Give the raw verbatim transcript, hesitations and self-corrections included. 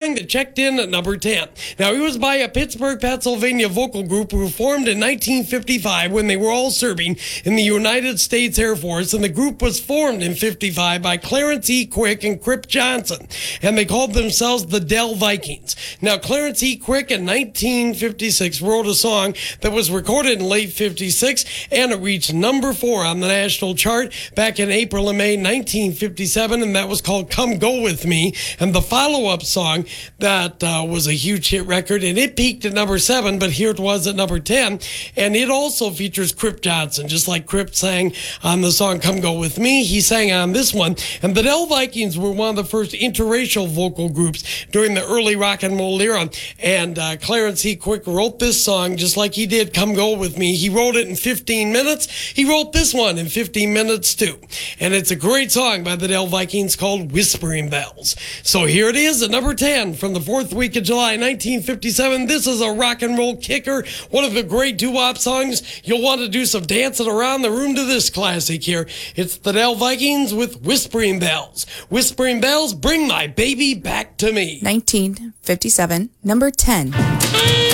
song that checked in at number ten. Now, it was by a Pittsburgh, Pennsylvania vocal group who formed in nineteen fifty-five when they were all serving in the United States Air Force, and the group was formed in fifty-five by Clarence E. Quick and Crip Johnson, and they called themselves the Dell Vikings. Now, Clarence E. Quick in nineteen fifty-six wrote a song that was recorded in late fifty-six, and it reached number four on the national chart back in April and May nineteen fifty-seven, and that was called Come Go With Me. And the follow-up song that uh, was a huge hit record, and it peaked at number seven, but here it was at number ten, and it also features Crip Johnson. Just like Crip sang on the song Come Go With Me, he sang on this one. And the Dell Vikings were one of the first interracial vocal groups during the early rock and roll era, and uh, Clarence E. Quick wrote this song just like he did Come Go With Me. He wrote it in fifteen minutes. He wrote this one in fifteen minutes too, and it's a great song by the Dell Vikings called Whispering Bells. So here it is at number ten from the fourth week of July nineteen fifty-seven. This is a rock and roll kicker, one of the great doo-wop songs. You'll want to do some dancing around the room to this classic here. It's the Dell Vikings with Whispering Bells. Whispering Bells, bring my baby back to me. nineteen fifty-seven, number ten.